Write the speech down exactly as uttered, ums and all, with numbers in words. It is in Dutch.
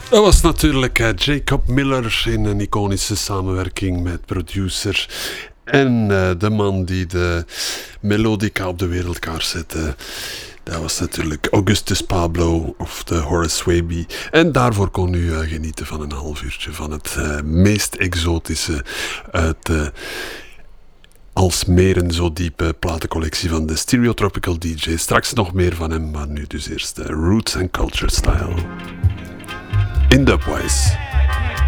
Dat was natuurlijk uh, Jacob Miller in een iconische samenwerking met producer en uh, de man die de melodica op de wereldkaart zette. Dat was natuurlijk Augustus Pablo of de Horace Swaby. En daarvoor kon u uh, genieten van een half uurtje van het uh, meest exotische uit de als meren zo diepe platencollectie van de Stereotropical D J. Straks nog meer van hem, maar nu dus eerst uh, Roots and Culture Style. In Dubwise.